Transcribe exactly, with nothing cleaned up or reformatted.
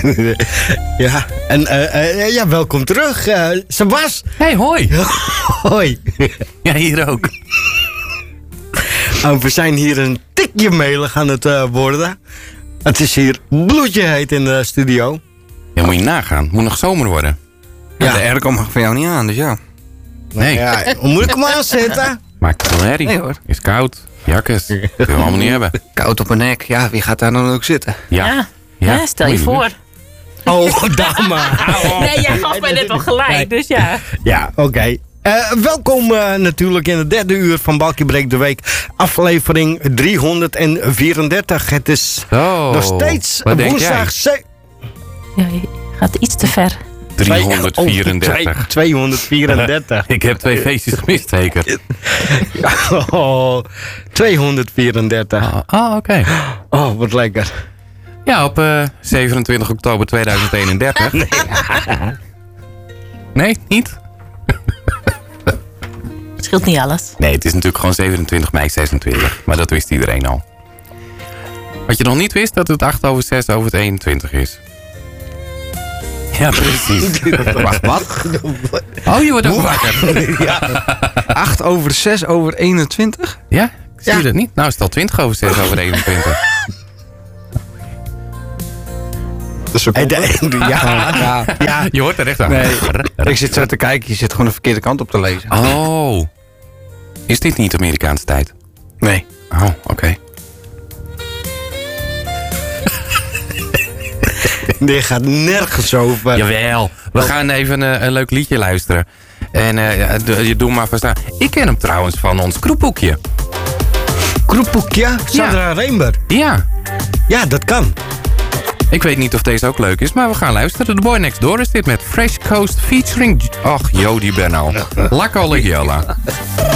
Ja, en uh, uh, ja, welkom terug. Uh, Sebas. Hey, hoi. Hoi. Ja, hier ook. Oh, we zijn hier een tikje melig aan het uh, worden. Het is hier bloedje heet in de studio. Ja, moet je nagaan. Het moet nog zomer worden. Ja. Ja. De airco mag van jou niet aan, dus ja. Nee. Ja, moet ik hem aanzetten? Maakt veel herrie. Nee, hoor. Is koud. Jakkes. Dat kunnen we allemaal niet hebben. Koud op mijn nek. Ja, wie gaat daar dan ook zitten? Ja. Ja, ja, stel je Moet voor. Oh, dame. Nee, jij gaf mij net al gelijk, dus ja. Ja, oké. Okay. Uh, welkom uh, natuurlijk in het derde uur van Balkie Breekt de Week. Aflevering driehonderdvierendertig. Het is Zo, nog steeds wat denk woensdag... jij? ze- Ja, je gaat iets te ver. driehonderdvierendertig. Oh, tweehonderdvierendertig. Ik heb twee feestjes gemist, zeker. Oh, tweehonderdvierendertig. Ah, oh, oké. Okay. Oh, wat lekker. Ja, op uh, zevenentwintig oktober tweeduizend eenendertig. Nee, nee niet? Scheelt niet alles. Nee, het is natuurlijk gewoon zevenentwintig mei zesentwintig. Maar dat wist iedereen al. Wat je nog niet wist, dat het acht over zes over het eenentwintig is. Ja, precies. Wacht, wat? Oh, je wordt ook wakker. Ja. acht over zes over eenentwintig? Ja, zie Ja. je dat niet? Nou is het al twintig over zes over eenentwintig. Dus En de- ja, ja. ja. Je hoort er echt aan. Nee, ik zit zo te kijken. Je zit gewoon de verkeerde kant op te lezen. Oh. Is dit niet Amerikaanse tijd? Nee. Oh, oké. Okay. Dit gaat nergens over. Jawel. We gaan even uh, een leuk liedje luisteren. En uh, ja, d- je doet maar vast aan. Ik ken hem trouwens van ons kroephoekje. Kroephoekje, Sandra Reember. Ja. Ja, dat kan. Ik weet niet of deze ook leuk is, maar we gaan luisteren. The Boy Next Door is dit met Fresh Coast featuring... Ach, Jody Benno. La Collegiala.